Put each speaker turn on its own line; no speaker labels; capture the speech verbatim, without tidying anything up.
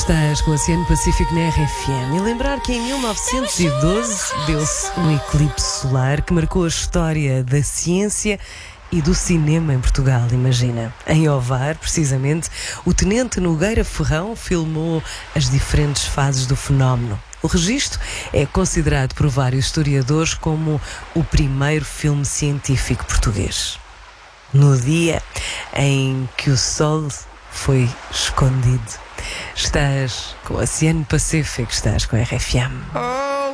Estás com o Oceano Pacífico na R F M. E lembrar que em mil novecentos e doze deu-se um eclipse solar que marcou a história da ciência e do cinema em Portugal, imagina. Em Ovar, precisamente, o tenente Nogueira Ferrão filmou as diferentes fases do fenómeno. O registro é considerado por vários historiadores como o primeiro filme científico português. No dia em que o sol foi escondido. Estás com o Oceano Pacífico, estás com a R F M.